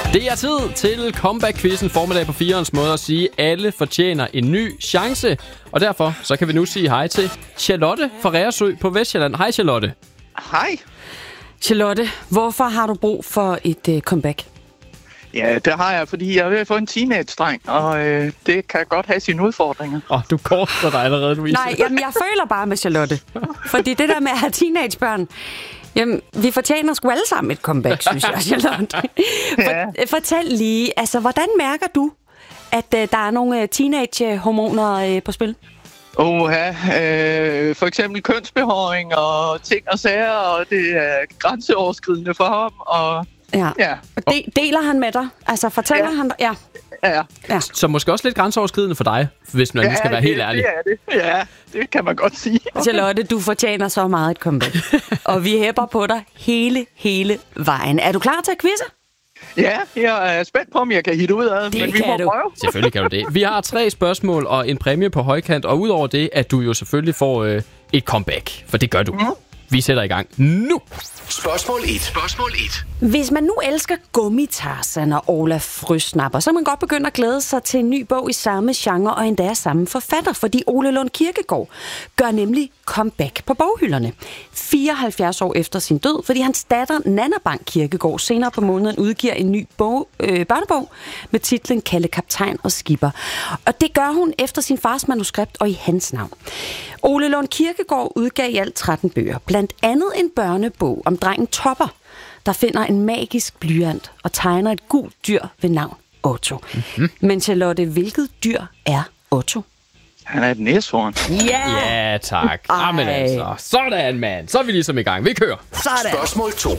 Det er tid til comeback-quizzen, formiddag på 4'erens måde at sige, at alle fortjener en ny chance. Og derfor så kan vi nu sige hej til Charlotte fra Reersø på Vestsjælland. Hej Charlotte. Hej. Charlotte, hvorfor har du brug for et comeback? Ja, det har jeg, fordi jeg er ved at få en teenage-dreng, og det kan godt have sine udfordringer. Du korter dig allerede, Louise. Nej, jamen jeg føler bare med Charlotte. Fordi det der med at have teenagebørn, jamen, vi fortjener sgu alle sammen et comeback, synes jeg, Charlotte. Fortæl lige, altså, hvordan mærker du, at der er nogle teenage-hormoner på spil? For eksempel kønsbehåring og ting og sager, og det er grænseoverskridende for ham, og ja. Og deler han med dig? Altså, fortæller han dig? Ja. Så måske også lidt grænseoverskridende for dig, hvis man skal være helt ærlig. Det er det. Ja, det kan man godt sige. Charlotte, du fortjener så meget et comeback. Og vi hæpper på dig hele vejen. Er du klar til at quizze? Ja, jeg er spændt på, om jeg kan hitte ud af det, men vi må prøve. Selvfølgelig kan du det. Vi har 3 spørgsmål og en præmie på højkant, og udover det, at du jo selvfølgelig får et comeback, for det gør du. Vi sætter i gang nu. Spørgsmål 1. Hvis man nu elsker Gummi-Tarzan og Olaf Frøsnapper, så kan man godt begynde at glæde sig til en ny bog i samme genre og endda samme forfatter, fordi Ole Lund Kirkegaard gør nemlig comeback på boghylderne. 74 år efter sin død, fordi hans datter Nanna Bang Kirkegaard senere på måneden udgiver en ny børnebog med titlen Kalle Kaptajn og Skipper. Og det gør hun efter sin fars manuskript og i hans navn. Ole Lund Kirkegaard udgav i alt 13 bøger, blandt andet en børnebog om drengen Topper, der finder en magisk blyant og tegner et gult dyr ved navn Otto. Men Charlotte, hvilket dyr er Otto? Han er et næshorn. Ja, tak. Jamen altså, sådan mand. Så er vi ligesom i gang. Vi kører. Sådan. Spørgsmål 2.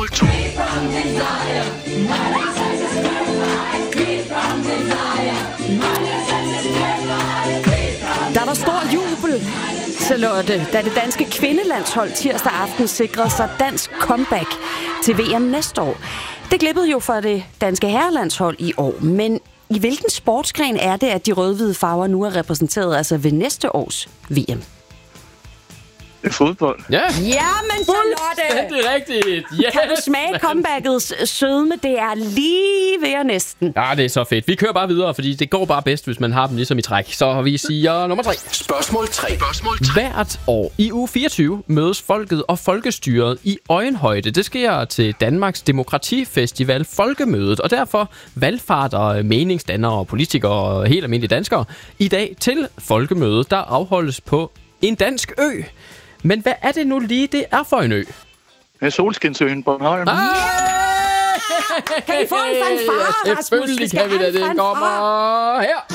Der var stor jubel, Charlotte, da det danske kvindelandshold tirsdag aften sikrede sig dansk comeback til VM næste år. Det glippede jo for det danske herrelandshold i år, men i hvilken sportsgren er det, at de rød-hvide farver nu er repræsenteret, altså ved næste års VM? Fodbold. Ja, men Charlotte! det er rigtigt. Yes, Kan du smage comebackets sødme? Det er lige ved at næsten. Ja, det er så fedt. Vi kører bare videre, fordi det går bare bedst, hvis man har dem ligesom i træk. Så vi siger nummer 3. Spørgsmål 3. Hvert år i uge 24 mødes folket og folkestyret i øjenhøjde. Det sker til Danmarks Demokratifestival Folkemødet, og derfor valgfarter, meningsdannere og politikere og helt almindelige danskere i dag til Folkemødet, der afholdes på en dansk ø. Men hvad er det nu lige, det er for en ø? Med Solskinsøen Bornholm. Kan vi få en fanfare, Rasmus? Selvfølgelig kan vi da. Det kommer her.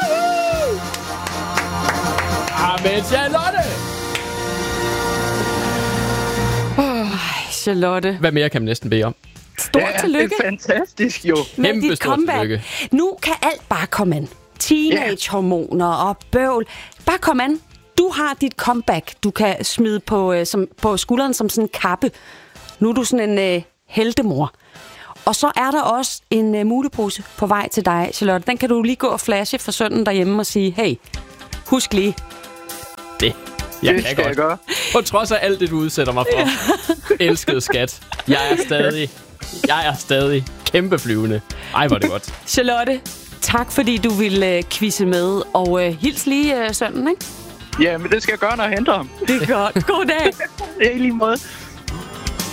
Amen, Charlotte! Charlotte. Hvad mere kan man næsten bede om? Stort tillykke. Det er fantastisk jo. Kæmpe stort tillykke. Nu kan alt bare komme an. Teenage-hormoner og bøvl. Bare kom an. Du har dit comeback, du kan smide på skulderen som sådan en kappe. Nu er du sådan en heltemor. Og så er der også en mulepose på vej til dig, Charlotte. Den kan du lige gå og flashe for sønnen derhjemme og sige, hey, husk lige. Det skal jeg gøre. På trods af alt det, du udsætter mig for. Elskede skat. Jeg er stadig kæmpeflyvende. Ej, hvor er det godt. Charlotte, tak fordi du ville quizze med. Og hils lige sønnen, ikke? Ja, men det skal jeg gøre, når jeg henter ham. Det er godt. God dag. Det er i lige måde.